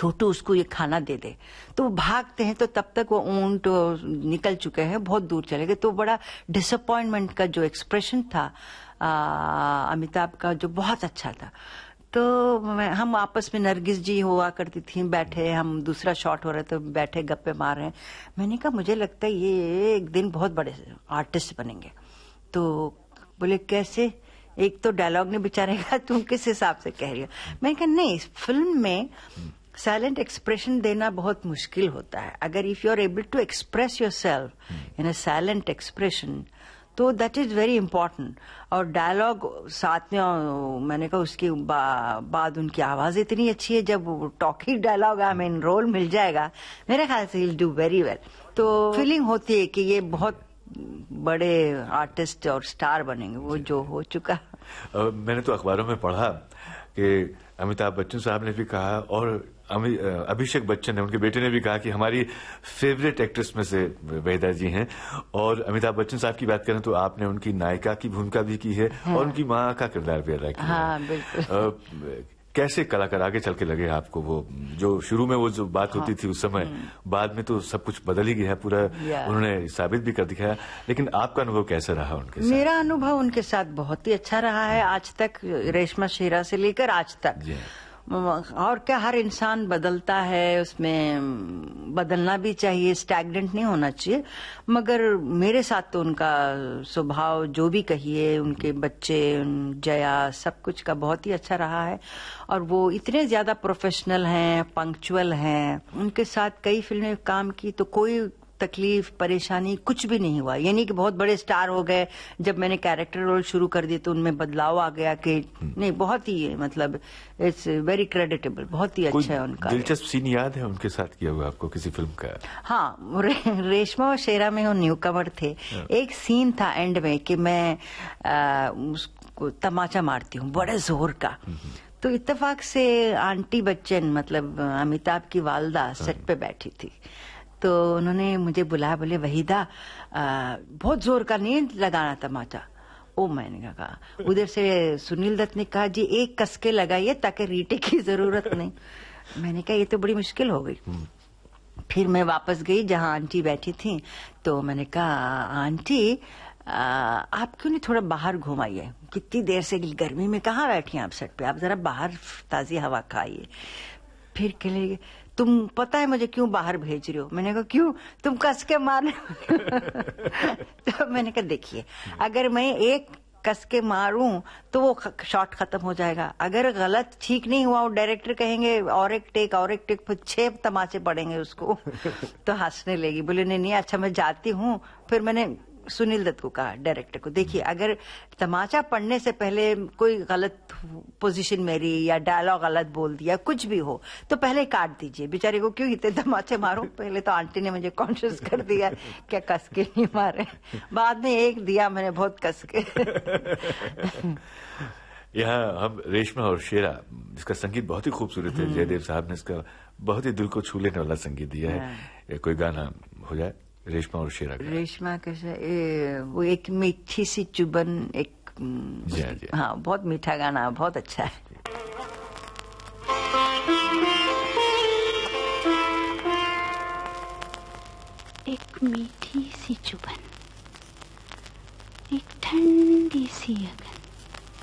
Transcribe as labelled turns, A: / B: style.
A: छोटू उसको ये खाना दे दे, तो वो भागते हैं, तो तब तक वो ऊंट निकल चुके हैं, बहुत दूर चले गए। तो बड़ा डिसअपॉइंटमेंट का जो एक्सप्रेशन था अमिताभ का, जो बहुत अच्छा था। तो हम आपस में, नरगिस जी हुआ करती थी, बैठे, हम दूसरा शॉट हो रहा था, बैठे गप्पे मार रहे हैं। मैंने कहा मुझे लगता है ये एक दिन बहुत बड़े आर्टिस्ट बनेंगे। तो बोले कैसे? एक तो डायलॉग ने बेचारे कहा तुम किस हिसाब से कह रही हो? मैंने कहा नहीं, फिल्म में साइलेंट एक्सप्रेशन देना बहुत मुश्किल होता है। अगर if you are able to express your self in a silent expression, तो दैट इज वेरी इंपॉर्टेंट। और डायलॉग साथ में, मैंने कहा उसके बाद उनकी आवाज इतनी अच्छी है, जब टॉकिंग डायलॉग हमें रोल मिल जाएगा, मेरे ख्याल से विल डू वेरी वेल। तो फीलिंग होती है कि ये बहुत बड़े आर्टिस्ट और स्टार बनेंगे, वो जो हो चुका।
B: मैंने तो अखबारों में पढ़ा कि अमिताभ बच्चन साहब ने भी कहा, और अभिषेक बच्चन ने, उनके बेटे ने भी कहा कि हमारी फेवरेट एक्ट्रेस में से वहीदा जी हैं। और अमिताभ बच्चन साहब की बात करें तो आपने उनकी नायिका की भूमिका भी की है, हाँ। और उनकी माँ का किरदार भी अदा किया
A: हाँ, है। बिल्कुल।
B: कैसे कलाकार आगे चल के लगे आपको? वो जो शुरू में वो जो बात होती थी उस समय, बाद में तो सब कुछ बदल ही गया है पूरा, उन्होंने साबित भी कर दिखाया। लेकिन आपका अनुभव कैसा रहा उनके साथ?
A: मेरा अनुभव उनके साथ बहुत ही अच्छा रहा है आज तक, रेशमा शेरा से लेकर आज तक। और क्या, हर इंसान बदलता है, उसमें बदलना भी चाहिए, स्टैग्नेंट नहीं होना चाहिए। मगर मेरे साथ तो उनका स्वभाव, जो भी कहिए, उनके बच्चे, जया, सब कुछ का बहुत ही अच्छा रहा है। और वो इतने ज्यादा प्रोफेशनल हैं, पंक्चुअल हैं। उनके साथ कई फिल्में काम की, तो कोई तकलीफ, परेशानी कुछ भी नहीं हुआ। यानी कि बहुत बड़े स्टार हो गए, जब मैंने कैरेक्टर रोल शुरू कर दिए तो उनमें बदलाव आ गया कि नहीं, बहुत ही, मतलब इट्स वेरी क्रेडिटेबल, बहुत ही अच्छा है उनका।
B: दिलचस्प सीन याद है उनके साथ किया हुआ आपको किसी फिल्म का?
A: हाँ, रेशमा और शेरा में वो न्यू कमर थे। एक सीन था एंड में कि मैं उसको तमाचा मारती हूँ बड़े जोर का। तो इत्तेफाक से आंटी बच्चन, मतलब अमिताभ की वालदा, सेट पे बैठी थी। तो उन्होंने मुझे बुलाया, बोले वहीदा बहुत जोर का नहीं लगाना तमाचा। ओ, मैंने कहा, उधर से सुनील दत्त ने कहा जी एक कसके लगाइए ताकि रीटे की जरूरत नहीं। मैंने कहा ये तो बड़ी मुश्किल हो गई। फिर मैं वापस गई जहां आंटी बैठी थी, तो मैंने कहा आंटी आप क्यों नहीं थोड़ा बाहर घुमाइए, कितनी देर से गर्मी में कहाँ बैठी हैं आप सेट पे, आप जरा बाहर ताजी हवा खाइए। फिर कहे तुम पता है मुझे क्यों बाहर भेज रही हो? मैंने कहा क्यों, तुम कस के मारने। तो मैंने कहा देखिए, अगर मैं एक कस के मारूं तो वो शॉट खत्म हो जाएगा, अगर गलत ठीक नहीं हुआ, वो डायरेक्टर कहेंगे और एक टेक, फिर 6 तमाचे पड़ेंगे उसको। तो हंसने लगी, बोले नहीं अच्छा मैं जाती हूँ। फिर मैंने सुनील दत्त को कहा, डायरेक्टर को, देखिए अगर तमाचा पढ़ने से पहले कोई गलत पोजीशन मेरी या डायलॉग गलत बोल दिया, कुछ भी हो, तो पहले काट दीजिए, बेचारे को क्यों इतने तमाचे मारो। पहले तो आंटी ने मुझे कॉन्शियस कर दिया क्या कस के नहीं मारे, बाद में एक दिया मैंने बहुत कस के।
B: यहाँ हम रेशमा और शेरा, जिसका संगीत बहुत ही खूबसूरत है, जयदेव साहब ने इसका बहुत ही दिल को छू लेने वाला संगीत दिया है। कोई गाना हो जाए रेशमा और शेरा का।
A: रेशमा कैसे, वो एक मीठी सी चुबन, एक
B: जी।
A: हाँ, बहुत मीठा गाना, बहुत अच्छा है।
C: एक मीठी सी चुबन, एक ठंडी सी